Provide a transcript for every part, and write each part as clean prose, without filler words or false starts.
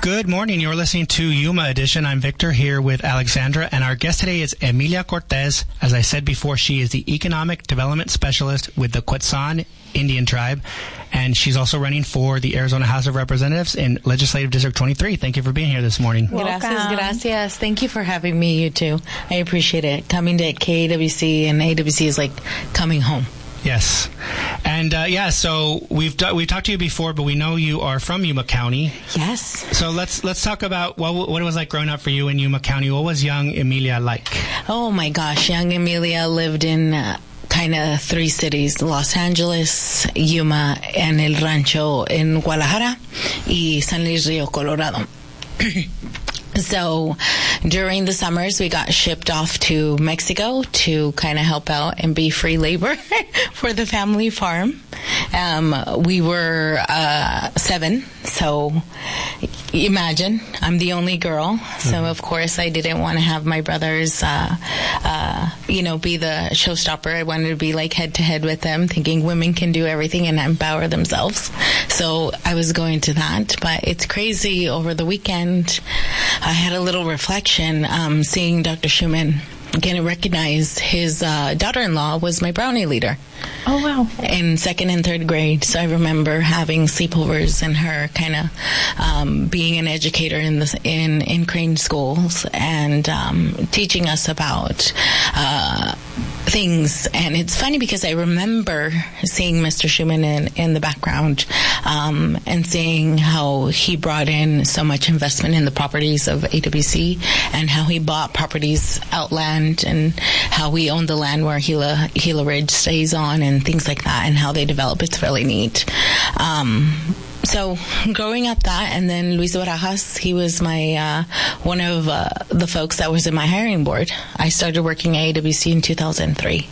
Good morning. You're listening to Yuma Edition. I'm Victor here with Alexandra, and our guest today is Emilia Cortez. As I said before, she is the Economic Development Specialist with the Quetzan Indian Tribe, and she's also running for the Arizona House of Representatives in Legislative District 23. Thank you for being here this morning. Gracias. Thank you for having me, you too. I appreciate it. Coming to KAWC, and AWC is like coming home. Yes. And so we've talked to you before, but we know you are from Yuma County. Yes. So let's talk about what it was like growing up for you in Yuma County. What was young Emilia like? Oh my gosh, young Emilia lived in kind of three cities: Los Angeles, Yuma, and El Rancho in Guadalajara, y San Luis Rio Colorado. So during the summers, we got shipped off to Mexico to kind of help out and be free labor for the family farm. We were 7, so imagine, I'm the only girl. So, of course, I didn't want to have my brothers, be the showstopper. I wanted to be like head-to-head with them, thinking women can do everything and empower themselves. So I was going to that. But it's crazy. Over the weekend, I had a little reflection, seeing Dr. Schuman getting recognized. His daughter-in-law was my Brownie leader. Oh, wow. In 2nd and 3rd grade. So I remember having sleepovers and her kind of being an educator in Crane schools and teaching us about things. And it's funny because I remember seeing Mr. Schuman in the background and seeing how he brought in so much investment in the properties of AWC and how he bought properties outland and how we owned the land where Gila Ridge stays on and things like that and how they develop. It's really neat. So growing up that, and then Luis Barajas, he was my one of the folks that was in my hiring board. I started working at AWC in 2003.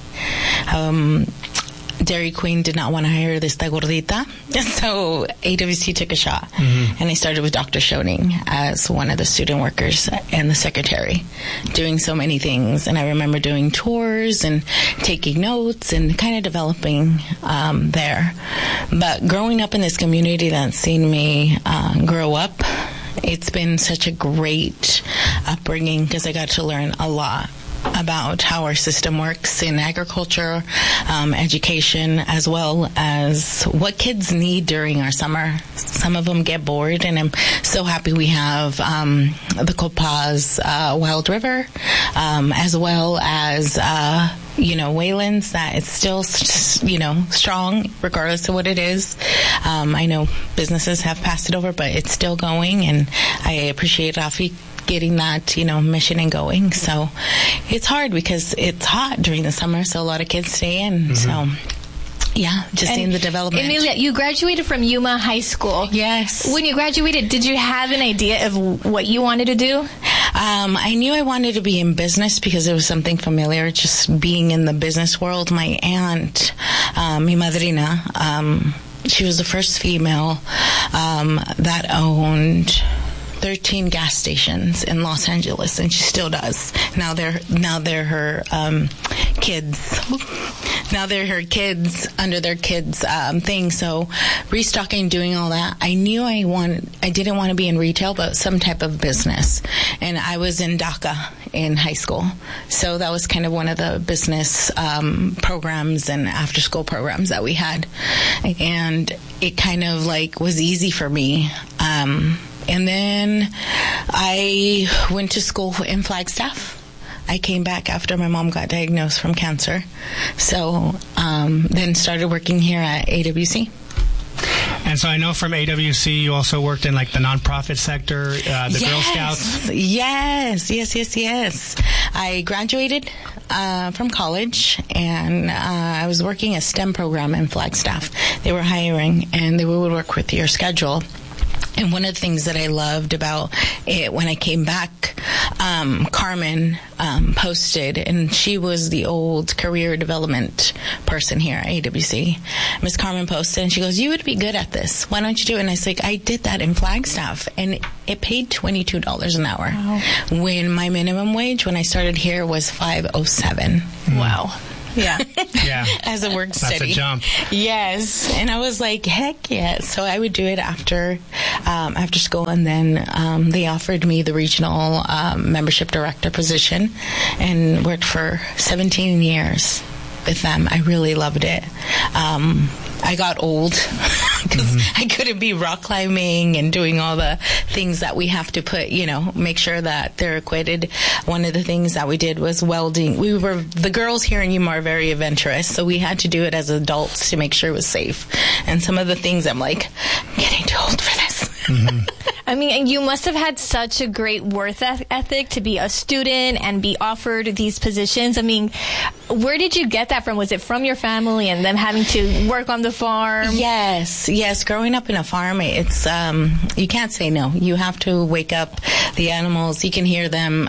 Dairy Queen did not want to hire this gordita, so AWC took a shot. And I started with Dr. Schoening as one of the student workers and the secretary, doing so many things. And I remember doing tours and taking notes and kind of developing there. But growing up in this community that's seen me grow up, it's been such a great upbringing because I got to learn a lot about how our system works in agriculture, education, as well as what kids need during our summer. Some of them get bored, and I'm so happy we have the Copaz Wild River, as well as Waylands, that it's still, strong regardless of what it is. I know businesses have passed it over, but it's still going, and I appreciate Rafi getting that, mission and going. So it's hard because it's hot during the summer, so a lot of kids stay in. So yeah, just seeing the development. Emilia, you graduated from Yuma High School. Yes. When you graduated, did you have an idea of what you wanted to do? I knew I wanted to be in business because it was something familiar, just being in the business world. My aunt, mi madrina, she was the first female that owned 13 gas stations in Los Angeles, and she still does. Now they're her kids. Now they're her kids under their kids thing. So restocking, doing all that. I knew I didn't want to be in retail, but some type of business. And I was in DACA in high school, so that was kind of one of the business programs and after school programs that we had, and it kind of was easy for me. And then I went to school in Flagstaff. I came back after my mom got diagnosed from cancer. So then started working here at AWC. And so I know from AWC you also worked in the nonprofit sector, the Girl Scouts. Yes. I graduated from college, and I was working a STEM program in Flagstaff. They were hiring, and they would work with your schedule. And one of the things that I loved about it when I came back, Carmen posted, and she was the old career development person here at AWC. Miss Carmen posted, and she goes, "You would be good at this. Why don't you do it?" And I was like, "I did that in Flagstaff, and it paid $22 an hour." Wow. When my minimum wage when I started here was $5.07. Wow. Yeah. Yeah. as a work study. That's a jump. Yes. And I was like, heck yes. So I would do it after school, and then they offered me the regional membership director position and worked for 17 years with them. I really loved it. I got old because I couldn't be rock climbing and doing all the things that we have to put, make sure that they're acquitted. One of the things that we did was welding. The girls here in Yuma are very adventurous, so we had to do it as adults to make sure it was safe. And some of the things I'm like, I'm getting too old for this. I mean, you must have had such a great work ethic to be a student and be offered these positions. I mean, where did you get that from? Was it from your family and them having to work on the farm? Yes. Growing up in a farm, it's you can't say no. You have to wake up the animals. You can hear them,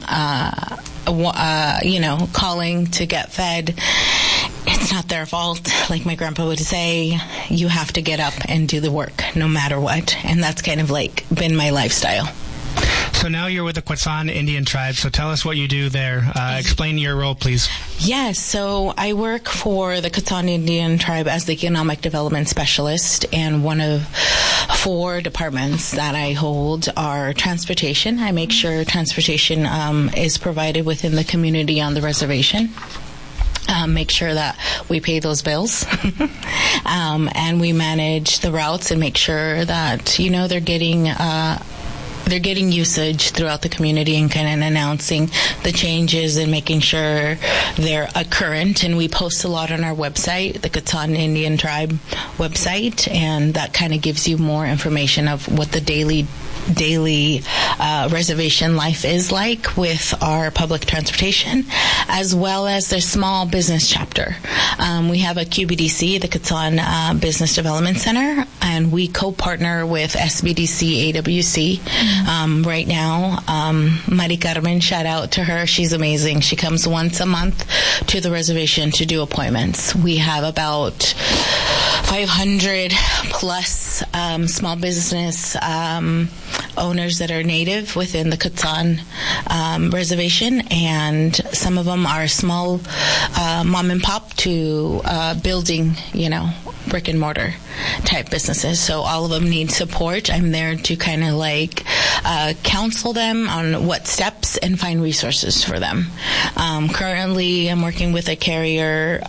calling to get fed. It's not their fault. Like my grandpa would say, you have to get up and do the work no matter what. And that's kind of like been my lifestyle. So now you're with the Quechan Indian tribe. So tell us what you do there. Explain your role, please. Yes. So I work for the Quechan Indian tribe as the economic development specialist. And one of 4 departments that I hold are transportation. I make sure transportation is provided within the community on the reservation. Make sure that we pay those bills and we manage the routes and make sure that they're getting usage throughout the community and kind of announcing the changes and making sure they're current. And we post a lot on our website, the Quechan Indian Tribe website, and that kind of gives you more information of what the daily reservation life is like with our public transportation, as well as the small business chapter. We have a QBDC, the Quechan Business Development Center, and we co-partner with SBDC AWC. Right now, Mari Carmen, shout out to her. She's amazing. She comes once a month to the reservation to do appointments. We have about 500 plus small business owners that are native within the Quechan reservation, and some of them are small mom and pop to building, brick and mortar type businesses. So all of them need support. I'm there to kind of like counsel them on what steps and find resources for them. Currently, I'm working with a carrier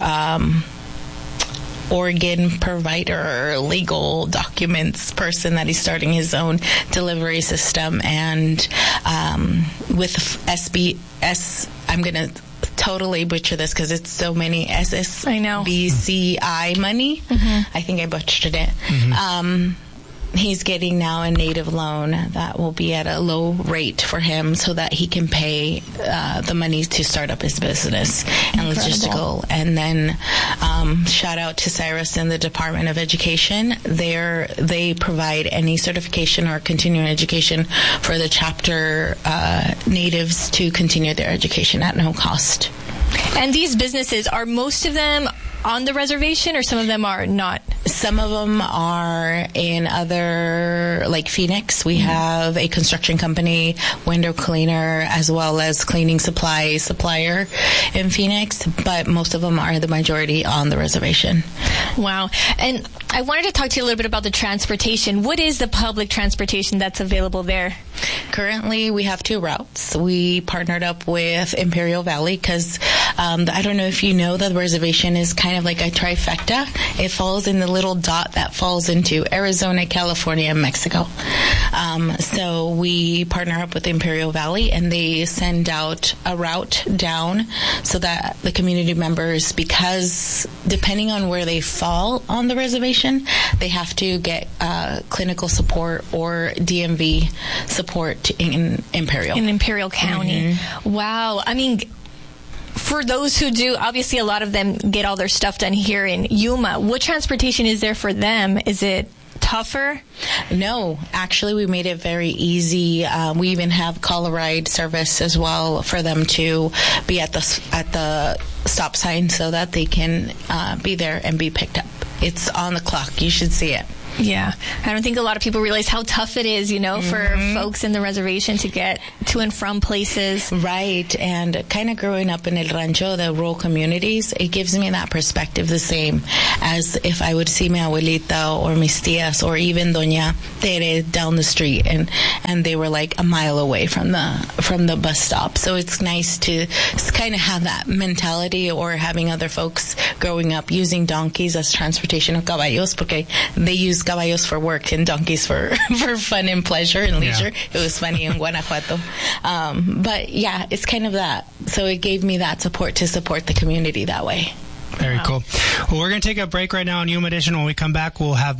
organ provider, legal documents person that he's starting his own delivery system, and with SBS, I'm going to totally butcher this because it's so many SSBCI money. Mm-hmm. I think I butchered it. Mm-hmm. He's getting now a native loan that will be at a low rate for him so that he can pay the money to start up his business and logistical. And then shout out to Cyrus in the Department of Education. They provide any certification or continuing education for the chapter natives to continue their education at no cost. And these businesses, are most of them on the reservation, or some of them are not? Some of them are in other, like Phoenix. We have a construction company, window cleaner, as well as cleaning supplier in Phoenix, but most of them are the majority on the reservation. Wow. And I wanted to talk to you a little bit about the transportation. What is the public transportation that's available there? Currently, we have 2 routes. We partnered up with Imperial Valley because I don't know if you know, the reservation is kind of like a trifecta. It falls in the little dot that falls into Arizona, California, and Mexico. So we partner up with Imperial Valley, and they send out a route down so that the community members, because depending on where they fall on the reservation, they have to get clinical support or DMV support in Imperial. In Imperial County. Mm-hmm. Wow. I mean, for those who do, obviously a lot of them get all their stuff done here in Yuma. What transportation is there for them? Is it tougher? No, actually, we made it very easy. We even have call-a-ride service as well for them to be at the stop sign so that they can be there and be picked up. It's on the clock. You should see it. Yeah. I don't think a lot of people realize how tough it is, for folks in the reservation to get to and from places. Right. And kind of growing up in El Rancho, the rural communities, it gives me that perspective the same as if I would see my abuelita or mis tías or even Doña Tere down the street and they were like a mile away from the bus stop. So it's nice to kind of have that mentality, or having other folks growing up using donkeys as transportation of caballos, porque they use caballos for work and donkeys for fun and pleasure and leisure. Yeah. It was funny in Guanajuato. But yeah, it's kind of that. So it gave me that support to support the community that way. Very cool. Well, we're going to take a break right now on Yuma Edition. When we come back, we'll have